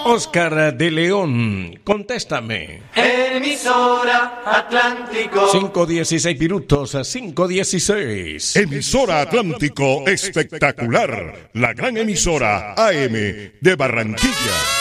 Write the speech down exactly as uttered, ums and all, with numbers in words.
Oscar de León, contéstame. Emisora Atlántico. cinco dieciséis minutos, cinco dieciséis. Emisora Atlántico espectacular. La gran emisora A M de Barranquilla.